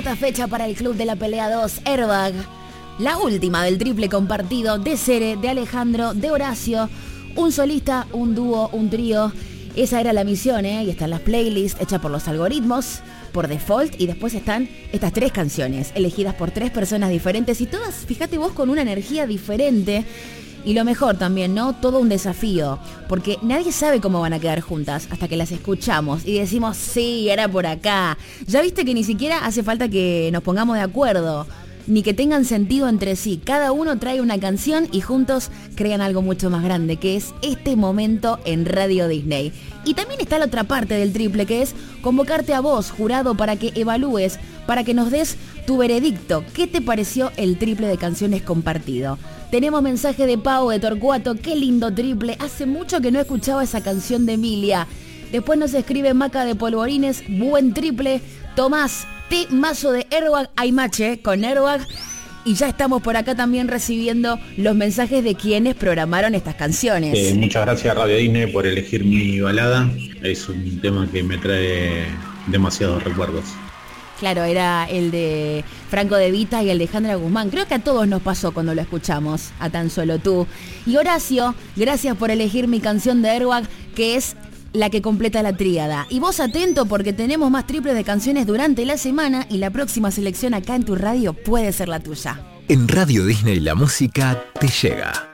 Esta fecha para el Club de la Pelea 2, Airbag. La última del triple compartido de Cere, de Alejandro, de Horacio. Un solista, un dúo, un trío. Esa era la misión, ¿eh? Y están las playlists hechas por los algoritmos, por default. Y después están estas 3 canciones, elegidas por 3 personas diferentes. Y todas, fíjate vos, con una energía diferente. Y lo mejor también, ¿no? Todo un desafío. Porque nadie sabe cómo van a quedar juntas hasta que las escuchamos y decimos, sí, era por acá. Ya viste que ni siquiera hace falta que nos pongamos de acuerdo, ni que tengan sentido entre sí. Cada uno trae una canción y juntos crean algo mucho más grande, que es este momento en Radio Disney. Y también está la otra parte del triple, que es convocarte a vos, jurado, para que evalúes, para que nos des tu veredicto. ¿Qué te pareció el triple de canciones compartido? Tenemos mensaje de Pau de Torcuato, qué lindo triple, hace mucho que no escuchaba esa canción de Emilia. Después nos escribe Maca de Polvorines, buen triple. Tomás, mazo de Airbag, hay mache con Airbag. Y ya estamos por acá también recibiendo los mensajes de quienes programaron estas canciones. Muchas gracias Radio Disney por elegir mi balada, es un tema que me trae demasiados recuerdos. Claro, era el de Franco De Vita y el de Alejandra Guzmán. Creo que a todos nos pasó cuando lo escuchamos, a Tan Solo Tú. Y Horacio, gracias por elegir mi canción de Airbag, que es la que completa la tríada. Y vos atento porque tenemos más triples de canciones durante la semana y la próxima selección acá en tu radio puede ser la tuya. En Radio Disney la música te llega.